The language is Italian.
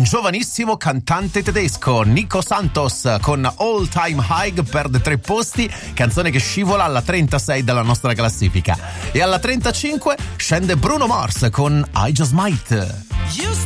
un giovanissimo cantante tedesco, Nico Santos, con All Time High perde 3 posti, canzone che scivola alla 36 della nostra classifica. E alla 35 scende Bruno Mars con I Just Might.